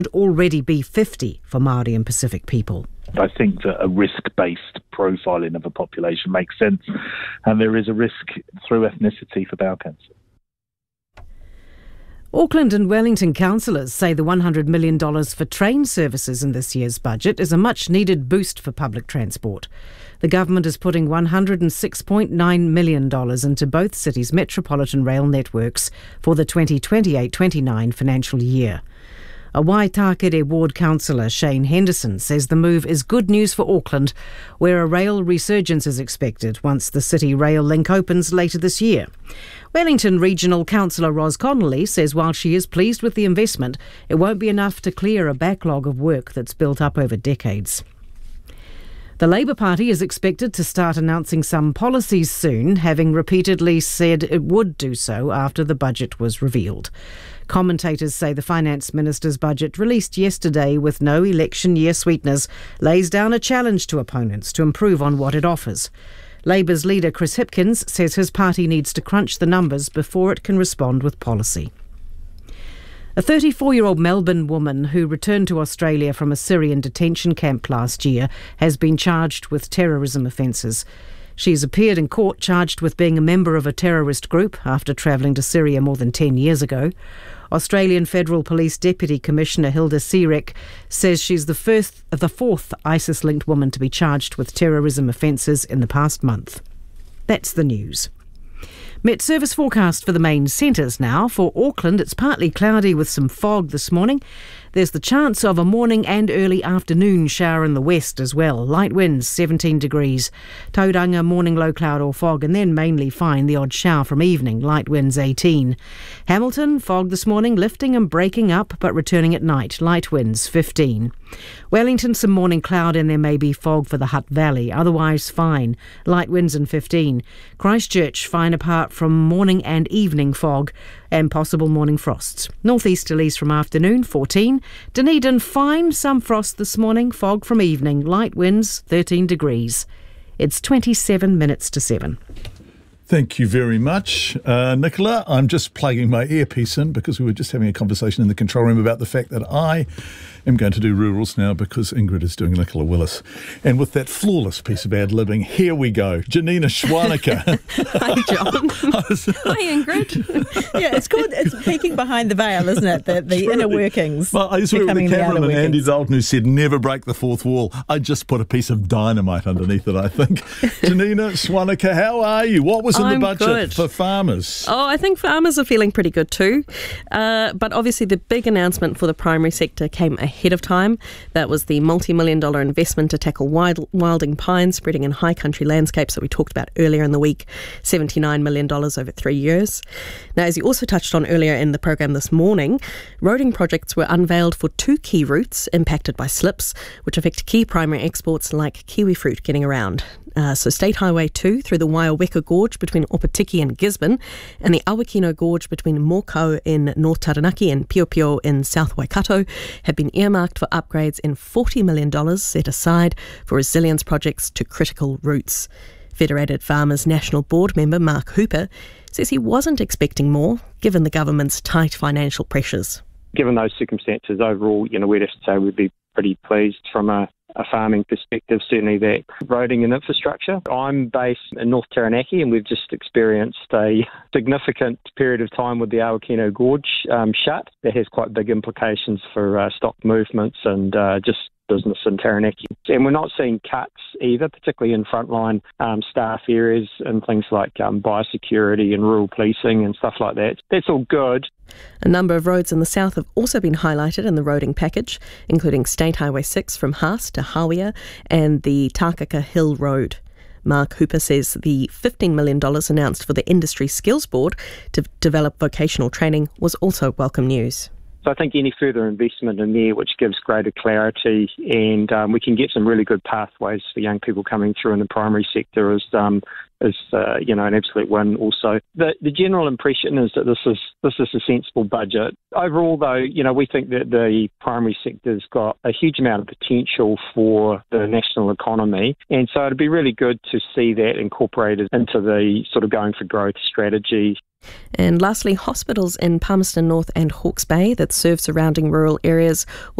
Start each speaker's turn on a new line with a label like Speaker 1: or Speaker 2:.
Speaker 1: already be 50 for Māori and Pacific people.
Speaker 2: I think that a risk-based profiling of a population makes sense, and there is a risk through ethnicity for bowel cancer.
Speaker 1: Auckland and Wellington councillors say the $100 million for train services in this year's budget is a much-needed boost for public transport. The government is putting $106.9 million into both cities' metropolitan rail networks for the 2028-29 financial year. A Waitakere ward councillor, Shane Henderson, says the move is good news for Auckland, where a rail resurgence is expected once the City Rail link opens later this year. Wellington Regional Councillor Ros Connolly says while she is pleased with the investment, it won't be enough to clear a backlog of work that's built up over decades. The Labour Party is expected to start announcing some policies soon, having repeatedly said it would do so after the budget was revealed. Commentators say the Finance Minister's budget, released yesterday with no election year sweeteners, lays down a challenge to opponents to improve on what it offers. Labour's leader Chris Hipkins says his party needs to crunch the numbers before it can respond with policy. A 34-year-old Melbourne woman who returned to Australia from a Syrian detention camp last year has been charged with terrorism offences. She's appeared in court charged with being a member of a terrorist group after travelling to Syria more than 10 years ago. Australian Federal Police Deputy Commissioner Hilda Sirek says she's the fourth ISIS-linked woman to be charged with terrorism offences in the past month. That's the news. Met service forecast for the main centres now. For Auckland, it's partly cloudy with some fog this morning. There's the chance of a morning and early afternoon shower in the west as well. Light winds, 17 degrees. Tauranga, morning low cloud or fog, and then mainly fine, the odd shower from evening. Light winds, 18. Hamilton, fog this morning, lifting and breaking up, but returning at night. Light winds, 15. Wellington, some morning cloud and there may be fog for the Hutt Valley. Otherwise fine. Light winds and 15. Christchurch, fine apart from morning and evening fog and possible morning frosts. Northeasterlies from afternoon, 14. Dunedin, fine, some frost this morning, fog from evening, light winds, 13 degrees. It's 27 minutes to 7.
Speaker 3: Thank you very much, Nicola. I'm just plugging my earpiece in because we were just having a conversation in the control room about the fact that I am going to do rurals now because Ingrid is doing Nicola Willis. And with that flawless piece of ad-libbing, here we go. Janina Schwanica.
Speaker 4: Hi, John. Hi, Ingrid. Yeah, it's peeking behind the veil, isn't it? The inner workings.
Speaker 3: Well, I just went with the cameraman, Andy Dalton, who said, never break the fourth wall. I just put a piece of dynamite underneath it, I think. Janina Schwanica, how are you? What was in the budget for farmers?
Speaker 4: Oh, I think farmers are feeling pretty good too. But obviously the big announcement for the primary sector came ahead of time. That was the multi-million-dollar investment to tackle wilding pines spreading in high country landscapes that we talked about earlier in the week, $79 million over 3 years. Now, as you also touched on earlier in the program this morning, roading projects were unveiled for two key routes impacted by slips, which affect key primary exports like kiwi fruit getting around. So State Highway 2 through the Waiaweka Gorge between Opotiki and Gisborne, and the Awakino Gorge between Mokau in North Taranaki and Piopio in South Waikato have been earmarked for upgrades in $40 million set aside for resilience projects to critical routes. Federated Farmers National Board member Mark Hooper says he wasn't expecting more, given the government's tight financial pressures.
Speaker 5: Given those circumstances, overall, we'd have to say we'd be pretty pleased from a farming perspective, certainly that roading and infrastructure. I'm based in North Taranaki and we've just experienced a significant period of time with the Awakino Gorge shut. That has quite big implications for stock movements and just business in Taranaki. And we're not seeing cuts either, particularly in frontline staff areas and things like biosecurity and rural policing and stuff like that. That's all good.
Speaker 4: A number of roads in the south have also been highlighted in the roading package, including State Highway 6 from Haas to Hawea and the Takaka Hill Road. Mark Hooper says the $15 million announced for the Industry Skills Board to develop vocational training was also welcome news.
Speaker 5: So I think any further investment in there which gives greater clarity and we can get some really good pathways for young people coming through in the primary sector is an absolute win also. The general impression is that this is a sensible budget. Overall, though, we think that the primary sector's got a huge amount of potential for the national economy, and so it'd be really good to see that incorporated into the sort of Going for Growth strategy.
Speaker 4: And lastly, hospitals in Palmerston North and Hawke's Bay that serve surrounding rural areas will